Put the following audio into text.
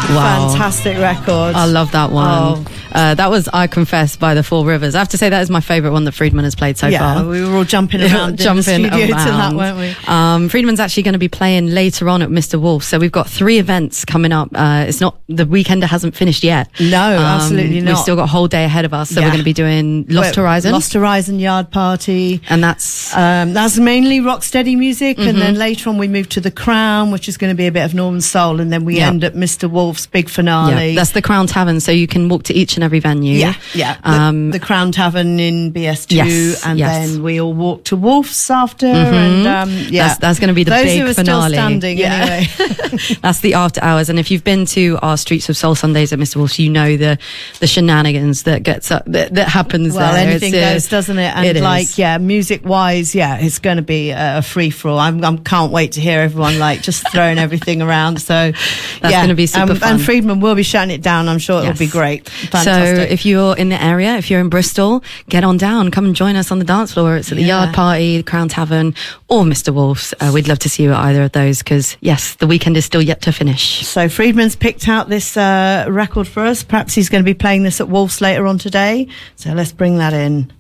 Wow. Fantastic record. I love that one. That was I Confess by the Four Rivers. I have to say that is my favourite one that Friedman has played so far. Yeah, we were all jumping around in the studio to that, weren't we? Friedman's actually going to be playing later on at Mr. Wolf. So we've got 3 events coming up. It's not, the Weekender hasn't finished yet. No, absolutely not. We've still got a whole day ahead of us. So we're going to be doing Lost Horizon. Lost Horizon Yard Party. And that's mainly rocksteady music. And then later on we move to The Crown, which is going to be a bit of Northern Soul. And then we end at Mr. Wolf's big finale. Yeah, that's the Crown Tavern. So you can walk to each and every venue. Yeah. The Crown Tavern in BS2. Then we all walk to Wolf's after. And that's going to be the those big who are finale. Still standing, anyway. That's the after hours. And if you've been to our Streets of Soul Sundays at Mr. Wolf's, you know the shenanigans that gets up, that happens there. Well, anything goes, doesn't it? And music wise, it's going to be a free for all. I can't wait to hear everyone just throwing everything around. So that's going to be super fun. And Friedman will be shutting it down. I'm sure it'll be great. Fantastic. So if you're in the area, if you're in Bristol, get on down, come and join us on the dance floor. It's at the Yard Party, the Crown Tavern, or Mr. Wolf's. We'd love to see you at either of those because, yes, the weekend is still yet to finish. So Friedman's picked out this record for us. Perhaps he's going to be playing this at Wolf's later on today. So let's bring that in.